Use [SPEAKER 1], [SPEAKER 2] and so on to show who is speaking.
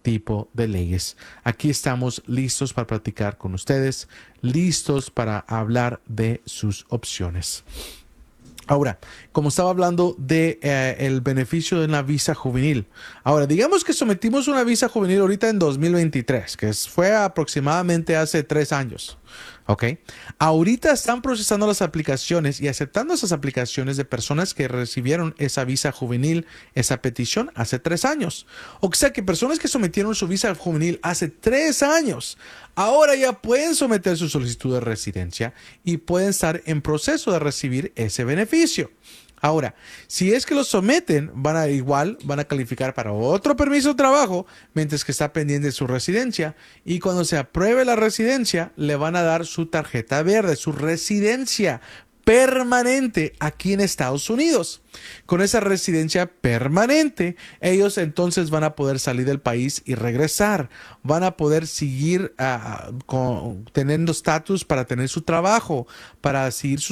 [SPEAKER 1] tipo de leyes. Aquí estamos listos para platicar con ustedes, listos para hablar de sus opciones. Ahora, como estaba hablando de el beneficio de una visa juvenil. Ahora, digamos que sometimos una visa juvenil ahorita en 2023, que fue aproximadamente hace 3 años. ¿Ok? Ahorita están procesando las aplicaciones y aceptando esas aplicaciones de personas que recibieron esa visa juvenil, esa petición hace 3 años. O sea que personas que sometieron su visa juvenil hace 3 años, ahora ya pueden someter su solicitud de residencia y pueden estar en proceso de recibir ese beneficio. Ahora, si es que lo someten, van a calificar para otro permiso de trabajo mientras que está pendiente su residencia. Y cuando se apruebe la residencia, le van a dar su tarjeta verde, su residencia permanente aquí en Estados Unidos. Con esa residencia permanente, ellos entonces van a poder salir del país y regresar. Van a poder seguir teniendo estatus para tener su trabajo, para seguir sus